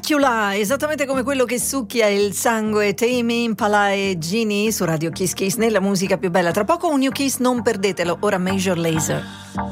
Dracula, esattamente come quello che succhia il sangue. Tame Impala e Genie su Radio Kiss Kiss nella musica più bella. Tra poco un New Kiss, non perdetelo. Ora Major Lazer.